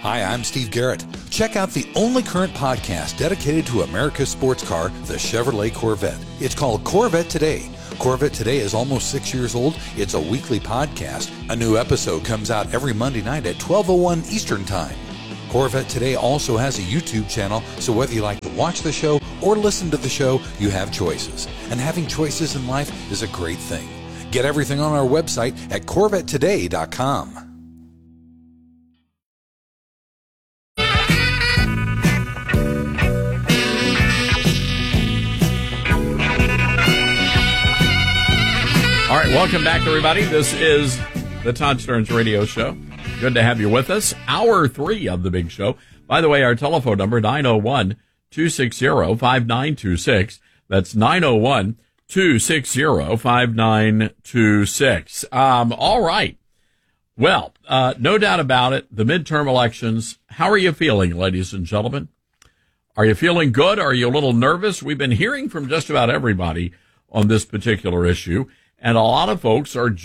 Hi, I'm Steve Garrett. Check out the only current podcast dedicated to America's sports car, the Chevrolet Corvette. It's called Corvette Today. Corvette Today is almost 6 years old. It's a weekly podcast. A new episode comes out every Monday night at 12:01 Eastern Time. Corvette Today also has a YouTube channel, so whether you like to watch the show or listen to the show, you have choices. And having choices in life is a great thing. Get everything on our website at CorvetteToday.com. All right, welcome back, everybody. This is the Todd Stearns Radio Show. Good to have you with us. Hour 3 of the big show. By the way, our telephone number, 901-260-5926. That's 901-260-5926. All right. Well, no doubt about it, the midterm elections. How are you feeling, ladies and gentlemen? Are you feeling good? Are you a little nervous? We've been hearing from just about everybody on this particular issue. And a lot of folks are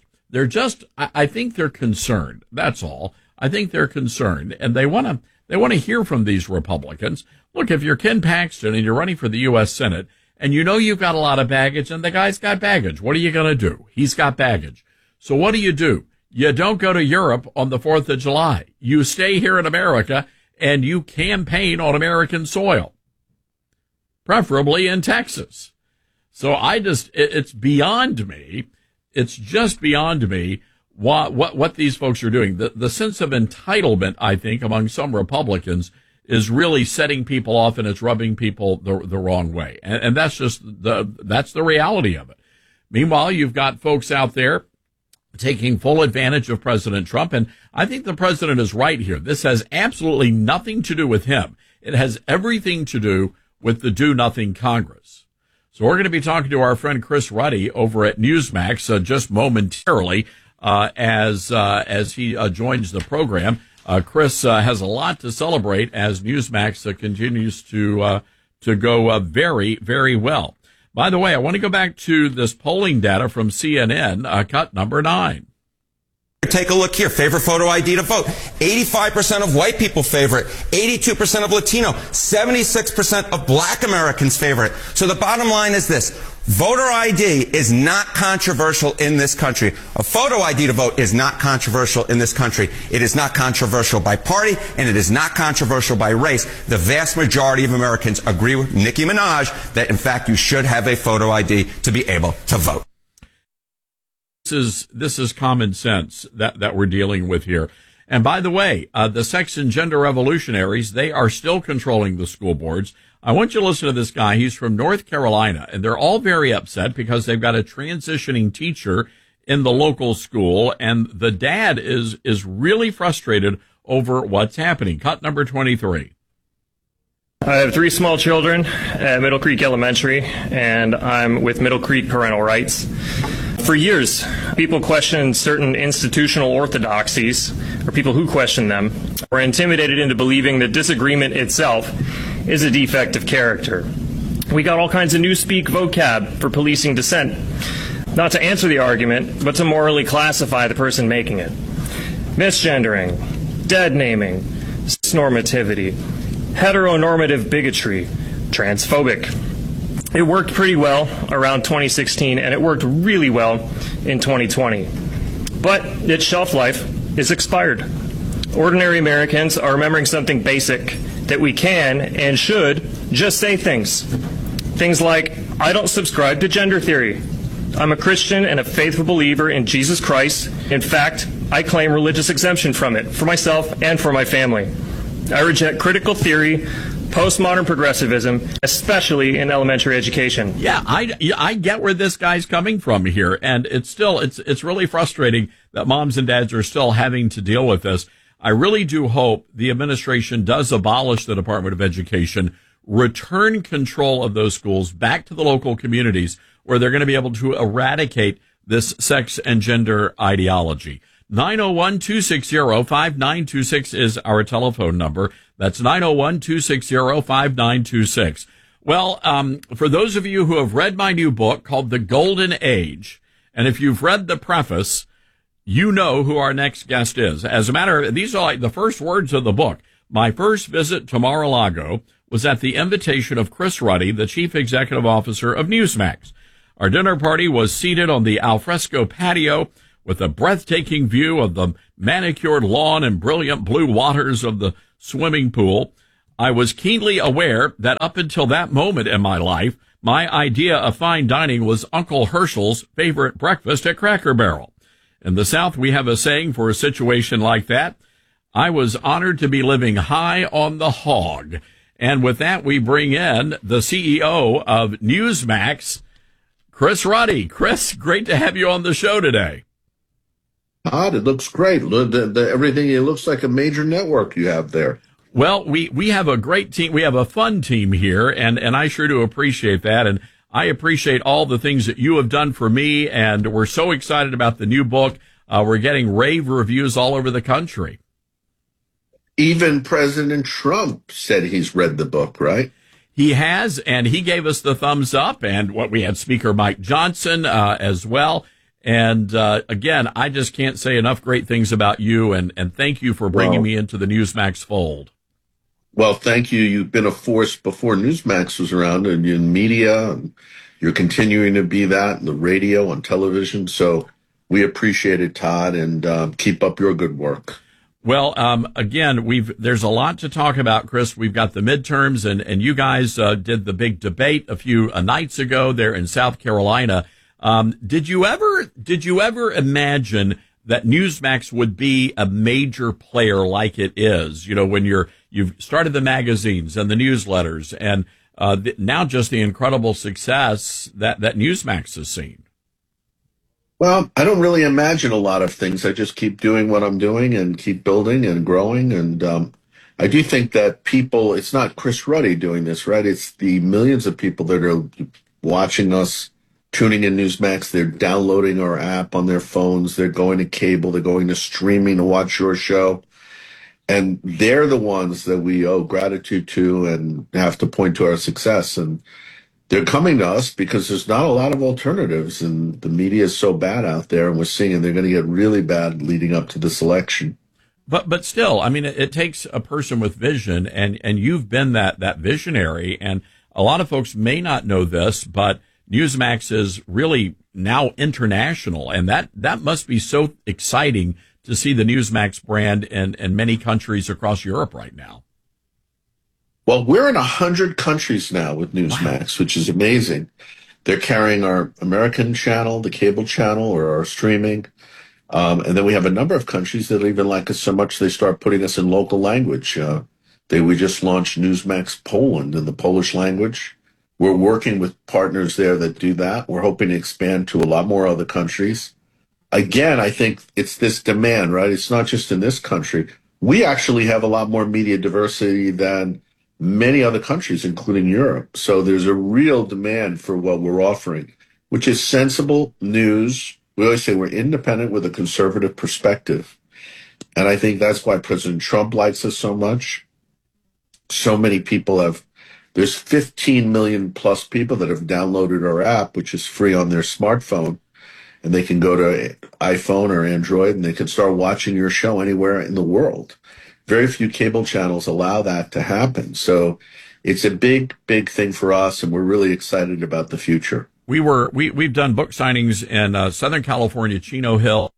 I think they're concerned. That's all. I think they're concerned. And they want to hear from these Republicans. Look, if you're Ken Paxton and you're running for the U.S. Senate and you know you've got a lot of baggage and the guy's got baggage, what are you going to do? He's got baggage. So what do? You don't go to Europe on the 4th of July. You stay here in America and you campaign on American soil, preferably in Texas. So it's beyond me. It's just beyond me what these folks are doing. The sense of entitlement, I think, among some Republicans is really setting people off, and it's rubbing people the wrong way. And that's just that's the reality of it. Meanwhile, you've got folks out there taking full advantage of President Trump. And I think the president is right here. This has absolutely nothing to do with him. It has everything to do with the do-nothing Congress. So we're going to be talking to our friend Chris Ruddy over at Newsmax just momentarily as he joins the program. Chris has a lot to celebrate as Newsmax continues to go very, very well. By the way, I want to go back to this polling data from CNN, cut number 9. Take a look here. Favorite photo ID to vote. 85% of white people favor it. 82% of Latino. 76% of black Americans favor it. So the bottom line is this. Voter ID is not controversial in this country. A photo ID to vote is not controversial in this country. It is not controversial by party, and it is not controversial by race. The vast majority of Americans agree with Nicki Minaj that, in fact, you should have a photo ID to be able to vote. This is common sense that we're dealing with here. And by the way, the sex and gender revolutionaries, they are still controlling the school boards. I want you to listen to this guy. He's from North Carolina, and they're all very upset because they've got a transitioning teacher in the local school, and the dad is really frustrated over what's happening. Cut number 23. I have 3 small children at Middle Creek Elementary, and I'm with Middle Creek Parental Rights. For years, people questioned certain institutional orthodoxies, or people who questioned them, were intimidated into believing that disagreement itself is a defect of character. We got all kinds of newspeak vocab for policing dissent, not to answer the argument, but to morally classify the person making it. Misgendering, dead naming, cisnormativity, heteronormative bigotry, transphobic. It worked pretty well around 2016, and it worked really well in 2020. But its shelf life is expired. Ordinary Americans are remembering something basic, that we can and should just say things. Things like, I don't subscribe to gender theory. I'm a Christian and a faithful believer in Jesus Christ. In fact, I claim religious exemption from it, for myself and for my family. I reject critical theory, postmodern progressivism, especially in elementary education. Yeah, I get where this guy's coming from here, and it's really frustrating that moms and dads are still having to deal with this. I really do hope the administration does abolish the Department of Education, return control of those schools back to the local communities where they're going to be able to eradicate this sex and gender ideology. 901-260-5926 is our telephone number. That's 901-260-5926. Well, for those of you who have read my new book called The Golden Age, and if you've read the preface, you know who our next guest is. As a matter of, these are like the first words of the book. My first visit to Mar-a-Lago was at the invitation of Chris Ruddy, the chief executive officer of Newsmax. Our dinner party was seated on the alfresco patio with a breathtaking view of the manicured lawn and brilliant blue waters of the swimming pool. I was keenly aware that up until that moment in my life, my idea of fine dining was Uncle Herschel's favorite breakfast at Cracker Barrel. In the South, we have a saying for a situation like that. I was honored to be living high on the hog. And with that, we bring in the CEO of Newsmax, Chris Ruddy. Chris, great to have you on the show today. Todd, it looks great. Everything, it looks like a major network you have there. Well, we have a great team. We have a fun team here, and I sure do appreciate that. And I appreciate all the things that you have done for me, and we're so excited about the new book. We're getting rave reviews all over the country. Even President Trump said he's read the book, right? He has, and he gave us the thumbs up, and what we had Speaker Mike Johnson as well. And again, I just can't say enough great things about you, and thank you for bringing me into the Newsmax fold. Well, thank you. You've been a force before Newsmax was around, and in media, and you're continuing to be that in the radio, on television. So we appreciate it, Todd, and keep up your good work. Well, again, there's a lot to talk about, Chris. We've got the midterms, and you guys did the big debate a few nights ago there in South Carolina. Did you ever imagine that Newsmax would be a major player like it is? You know, when you've started the magazines and the newsletters, and now just the incredible success that Newsmax has seen. Well, I don't really imagine a lot of things. I just keep doing what I'm doing and keep building and growing. And I do think that people, it's not Chris Ruddy doing this, right? It's the millions of people that are watching us, tuning in Newsmax. They're downloading our app on their phones. They're going to cable. They're going to streaming to watch your show. And they're the ones that we owe gratitude to and have to point to our success. And they're coming to us because there's not a lot of alternatives, and the media is so bad out there, and we're seeing they're going to get really bad leading up to this election. But still, I mean, it takes a person with vision, and you've been that visionary. And a lot of folks may not know this, but Newsmax is really now international, and that must be so exciting to see the Newsmax brand in many countries across Europe right now. Well, we're in 100 countries now with Newsmax, which is amazing. They're carrying our American channel, the cable channel, or our streaming. And then we have a number of countries that even like us so much they start putting us in local language. We just launched Newsmax Poland in the Polish language. We're working with partners there that do that. We're hoping to expand to a lot more other countries. Again, I think it's this demand, right? It's not just in this country. We actually have a lot more media diversity than many other countries, including Europe. So there's a real demand for what we're offering, which is sensible news. We always say we're independent with a conservative perspective. And I think that's why President Trump likes us so much. So many people there's 15 million plus people that have downloaded our app, which is free on their smartphone. And they can go to iPhone or Android and they can start watching your show anywhere in the world. Very few cable channels allow that to happen. So it's a big, big thing for us, and we're really excited about the future. We've done book signings in Southern California, Chino Hill,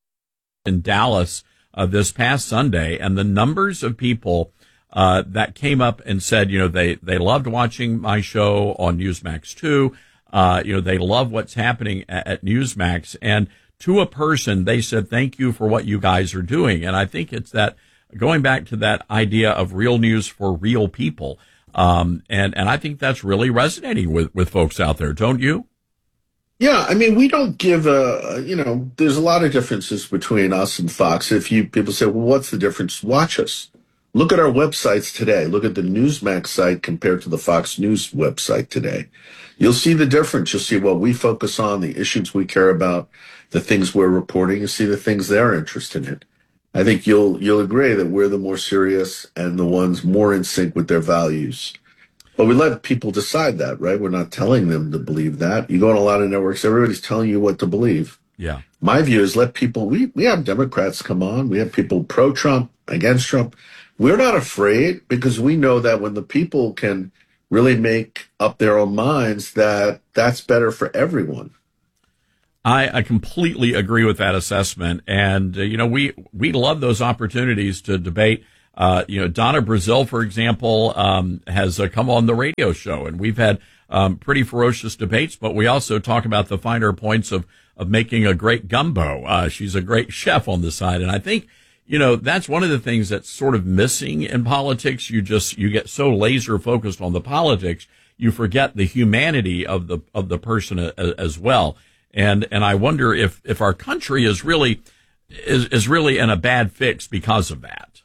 in Dallas this past Sunday, and the numbers of people that came up and said, you know, they loved watching my show on Newsmax 2. They love what's happening at Newsmax, and to a person, they said, thank you for what you guys are doing. And I think it's that, going back to that idea of real news for real people. And I think that's really resonating with folks out there, don't you? Yeah, I mean, we don't give there's a lot of differences between us and Fox. People say, well, what's the difference? Watch us. Look at our websites today. Look at the Newsmax site compared to the Fox News website today. You'll see the difference. You'll see what we focus on, the issues we care about, the things we're reporting. You'll see the things they're interested in. I think you'll agree that we're the more serious and the ones more in sync with their values. But we let people decide that, right? We're not telling them to believe that. You go on a lot of networks, everybody's telling you what to believe. Yeah. My view is let people, we have Democrats come on. We have people pro-Trump, against Trump. We're not afraid because we know that when the people can really make up their own minds, that's better for everyone. I completely agree with that assessment. And, we love those opportunities to debate. Donna Brazile, for example, has come on the radio show, and we've had pretty ferocious debates, but we also talk about the finer points of making a great gumbo. She's a great chef on the side. And I think, that's one of the things that's sort of missing in politics. You get so laser focused on the politics, you forget the humanity of the person as well. And I wonder if our country is really in a bad fix because of that.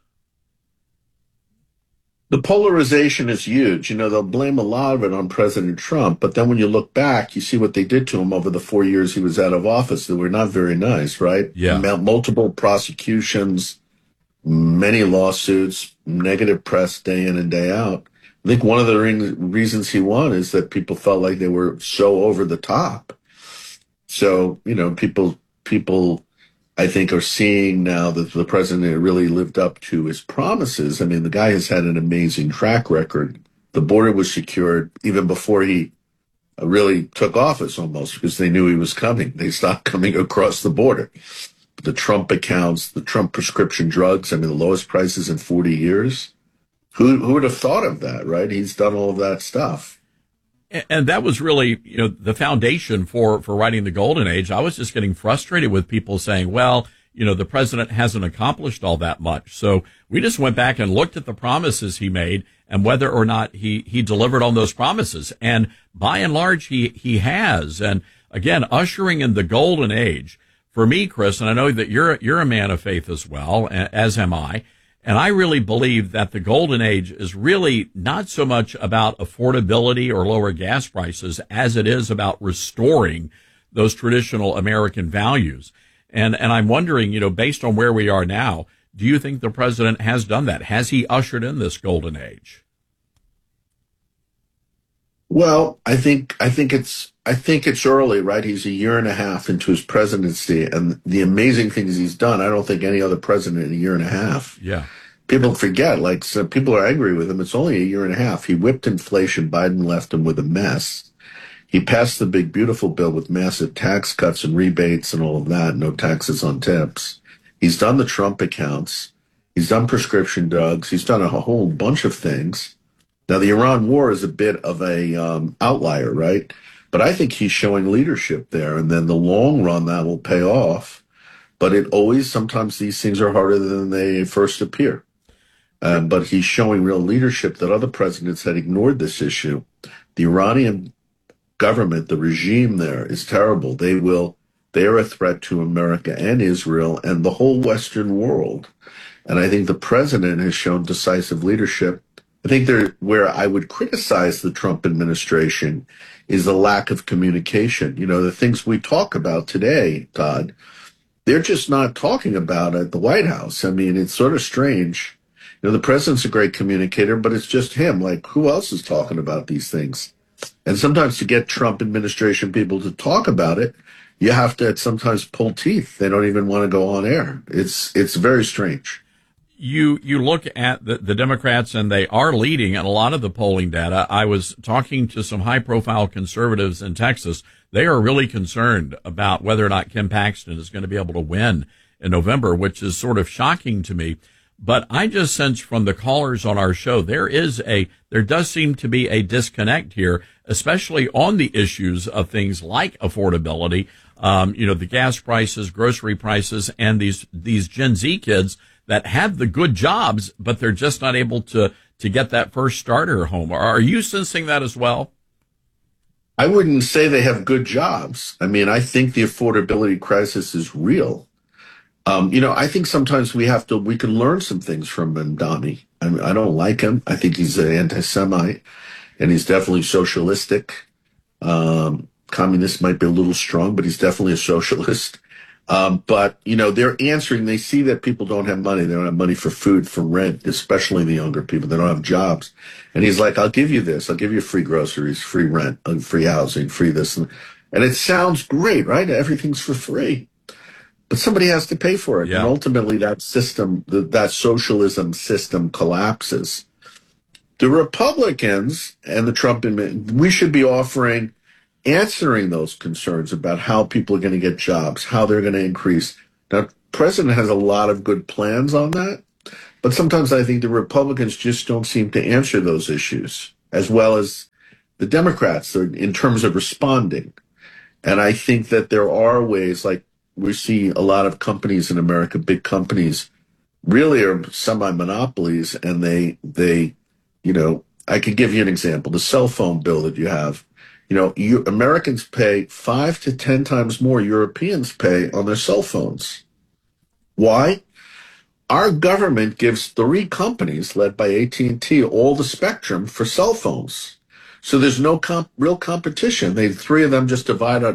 The polarization is huge. They'll blame a lot of it on President Trump, but then when you look back, you see what they did to him over the 4 years he was out of office. They were not very nice, right? Yeah. Multiple prosecutions, many lawsuits, negative press day in and day out. I think one of the reasons he won is that people felt like they were so over the top. So, people, I think, are seeing now that the president really lived up to his promises. I mean, the guy has had an amazing track record. The border was secured even before he really took office almost because they knew he was coming. They stopped coming across the border. The Trump accounts, the Trump prescription drugs, the lowest prices in 40 years. Who would have thought of that, right? He's done all of that stuff. And that was really, the foundation for writing the Golden Age. I was just getting frustrated with people saying, well, the president hasn't accomplished all that much. So we just went back and looked at the promises he made and whether or not he delivered on those promises. And by and large, he has. And again, ushering in the Golden Age for me, Chris, and I know that you're a man of faith as well, as am I. And I really believe that the Golden Age is really not so much about affordability or lower gas prices as it is about restoring those traditional American values. And I'm wondering, based on where we are now, do you think the president has done that? Has he ushered in this Golden Age? Well, I think it's early, right? He's a year and a half into his presidency, and the amazing things he's done, I don't think any other president in a year and a half. Yeah. People forget, so people are angry with him. It's only a year and a half. He whipped inflation. Biden left him with a mess. He passed the big, beautiful bill with massive tax cuts and rebates and all of that. No taxes on tips. He's done the Trump accounts. He's done prescription drugs. He's done a whole bunch of things. Now, the Iran war is a bit of a outlier, right? But I think he's showing leadership there. And then the long run, that will pay off. But sometimes these things are harder than they first appear. But he's showing real leadership that other presidents had ignored this issue. The Iranian government, the regime there is terrible. They are a threat to America and Israel and the whole Western world. And I think the president has shown decisive leadership. I think where I would criticize the Trump administration is the lack of communication. The things we talk about today, Todd, they're just not talking about at the White House. It's sort of strange. The president's a great communicator, but it's just him. Who else is talking about these things? And sometimes to get Trump administration people to talk about it, you have to sometimes pull teeth. They don't even want to go on air. It's very strange. You look at the Democrats, and they are leading in a lot of the polling data. I was talking to some high-profile conservatives in Texas. They are really concerned about whether or not Ken Paxton is going to be able to win in November, which is sort of shocking to me. But I just sense from the callers on our show, there does seem to be a disconnect here, especially on the issues of things like affordability, the gas prices, grocery prices, and these Gen Z kids that have the good jobs, but they're just not able to get that first starter home. Are you sensing that as well? I wouldn't say they have good jobs. I think the affordability crisis is real. I think sometimes we can learn some things from Mamdani. I don't like him. I think he's an anti-Semite, and he's definitely socialistic. Communist might be a little strong, but he's definitely a socialist. But they're answering. They see that people don't have money. They don't have money for food, for rent, especially the younger people. They don't have jobs. And he's like, I'll give you this. I'll give you free groceries, free rent, free housing, free this. And it sounds great, right? Everything's for free. But somebody has to pay for it. Yeah. And ultimately that system, that socialism system collapses. The Republicans and the Trump administration, we should be answering those concerns about how people are going to get jobs, how they're going to increase. Now, the president has a lot of good plans on that, but sometimes I think the Republicans just don't seem to answer those issues as well as the Democrats in terms of responding. And I think that there are ways, like we see a lot of companies in America, big companies, really are semi-monopolies, and they I could give you an example. The cell phone bill that you have, Americans pay 5 to 10 times more Europeans pay on their cell phones. Why? Our government gives 3 companies, led by AT&T, all the spectrum for cell phones. So there's no real competition. 3 of them just decide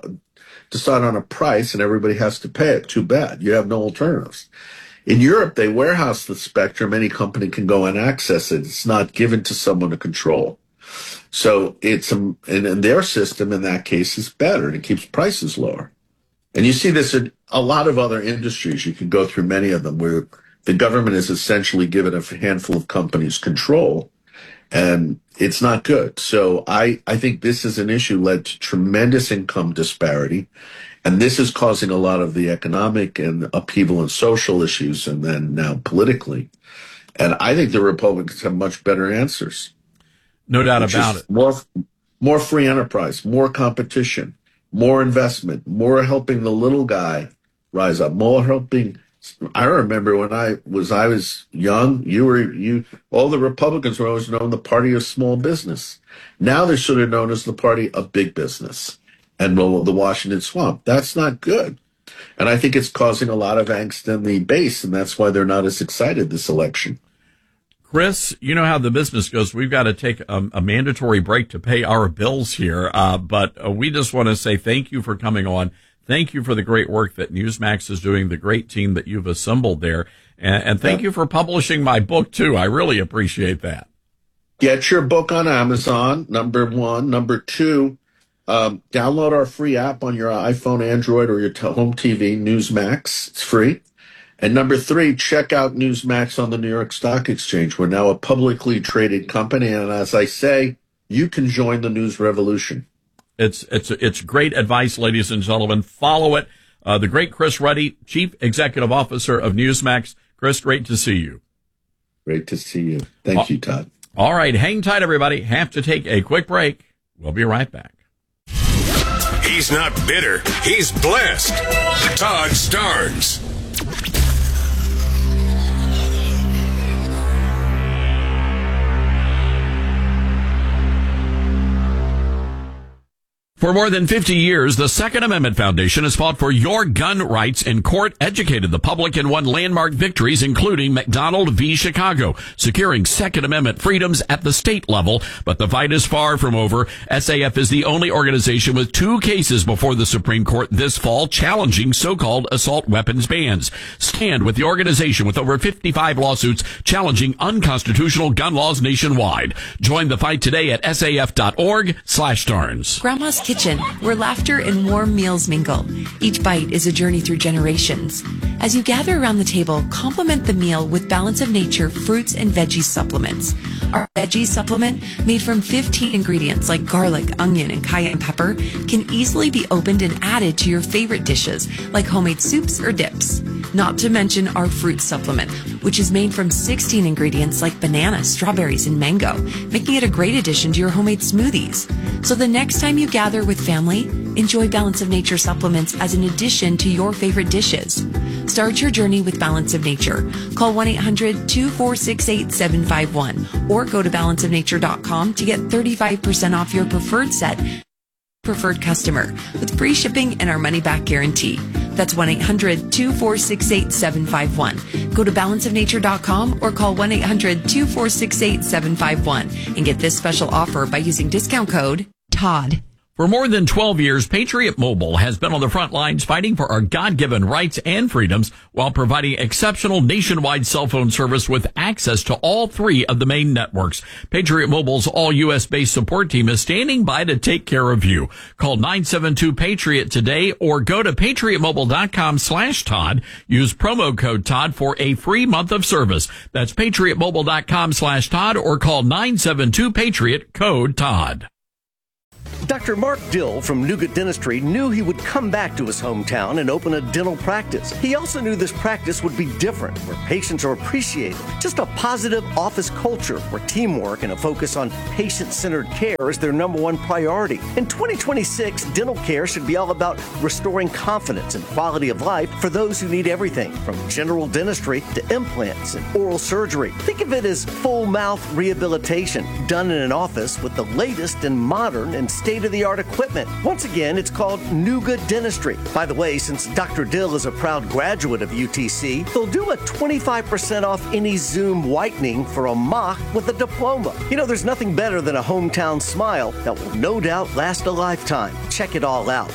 on a price, and everybody has to pay it. Too bad. You have no alternatives. In Europe, they warehouse the spectrum. Any company can go and access it. It's not given to someone to control. So and in their system, in that case, is better, and it keeps prices lower. And you see this in a lot of other industries. You can go through many of them where the government is essentially given a handful of companies control, and it's not good. So I think this is an issue led to tremendous income disparity. And this is causing a lot of the economic and upheaval and social issues, and then now politically. And I think the Republicans have much better answers. No doubt about it. More free enterprise, more competition, more investment, more helping the little guy rise up, more helping. I remember when I was young, all the Republicans were always known the party of small business. Now they're sort of known as the party of big business and the Washington swamp. That's not good. And I think it's causing a lot of angst in the base, and that's why they're not as excited this election. Chris, you know how the business goes. We've got to take a mandatory break to pay our bills here. But we just want to say thank you for coming on. Thank you for the great work that Newsmax is doing, the great team that you've assembled there. And thank you for publishing my book, too. I really appreciate that. Get your book on Amazon, number 1. Number 2, download our free app on your iPhone, Android, or your home TV, Newsmax. It's free. And number 3, check out Newsmax on the New York Stock Exchange. We're now a publicly traded company, and as I say, you can join the news revolution. It's great advice, ladies and gentlemen. Follow it. The great Chris Ruddy, Chief Executive Officer of Newsmax. Chris, great to see you. Great to see you. Thank you, Todd. All right, hang tight, everybody. Have to take a quick break. We'll be right back. He's not bitter. He's blessed. Todd Starnes. For more than 50 years, the Second Amendment Foundation has fought for your gun rights in court, educated the public, and won landmark victories, including McDonald v. Chicago, securing Second Amendment freedoms at the state level. But the fight is far from over. SAF is the only organization with 2 cases before the Supreme Court this fall challenging so-called assault weapons bans. Stand with the organization with over 55 lawsuits challenging unconstitutional gun laws nationwide. Join the fight today at saf.org/Starnes. Grandma's Kitchen, where laughter and warm meals mingle. Each bite is a journey through generations. As you gather around the table, complement the meal with Balance of Nature fruits and veggie supplements. Our veggie supplement, made from 15 ingredients like garlic, onion, and cayenne pepper, can easily be opened and added to your favorite dishes, like homemade soups or dips. Not to mention our fruit supplement, which is made from 16 ingredients like banana, strawberries, and mango, making it a great addition to your homemade smoothies. So the next time you gather with family, enjoy Balance of Nature supplements as an addition to your favorite dishes. Start your journey with Balance of Nature. Call 1-800-246-8751 or go to balanceofnature.com to get 35% off your preferred set, preferred customer, with free shipping and our money-back guarantee. That's 1-800-246-8751. Go to balanceofnature.com or call 1-800-246-8751 and get this special offer by using discount code TODD. For more than 12 years, Patriot Mobile has been on the front lines fighting for our God-given rights and freedoms while providing exceptional nationwide cell phone service with access to all three of the main networks. Patriot Mobile's all-U.S.-based support team is standing by to take care of you. Call 972-PATRIOT today or go to patriotmobile.com/Todd. Use promo code Todd for a free month of service. That's patriotmobile.com/Todd or call 972-PATRIOT, code Todd. Dr. Mark Dill from Nougat Dentistry knew he would come back to his hometown and open a dental practice. He also knew this practice would be different, where patients are appreciated. Just a positive office culture where teamwork and a focus on patient-centered care is their number one priority. In 2026, dental care should be all about restoring confidence and quality of life for those who need everything, from general dentistry to implants and oral surgery. Think of it as full mouth rehabilitation done in an office with the latest and modern and state-of-the-art equipment. Once again, it's called Nougat Dentistry. By the way, since Dr. Dill is a proud graduate of UTC, they'll do a 25% off any Zoom whitening for a mock with a diploma. You know, there's nothing better than a hometown smile that will no doubt last a lifetime. Check it all out